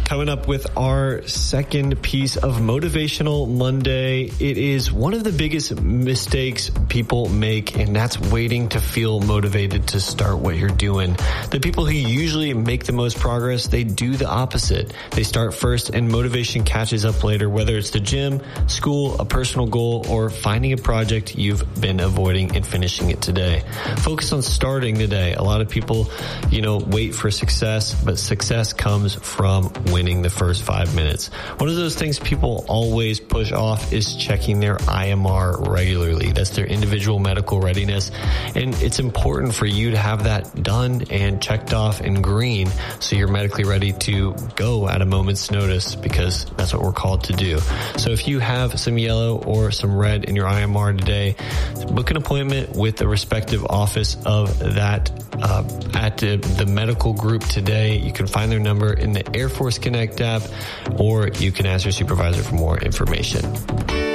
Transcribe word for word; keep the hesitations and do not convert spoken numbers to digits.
Coming up with our second piece of Motivational Monday. It is one of the biggest mistakes people make, and that's waiting to feel motivated to start what you're doing. The people who usually make the most progress, they do the opposite. They start first and motivation catches up later, whether it's the gym, school, a personal goal, or finding a project you've been avoiding and finishing it today. Focus on starting today. A lot of people, you know, wait for success, but success comes from winning the first five minutes. One of those things people always push off is checking their I M R regularly. That's their individual medical readiness. And it's important for you to have that done and checked off in green so you're medically ready to go at a moment's notice, because that's what we're called to do. So if you have some yellow or some red in your I M R today, book an appointment with the respective office of that uh, at the, the medical group today. You can find their number in the Air Force Connect app, or you can ask your supervisor for more information.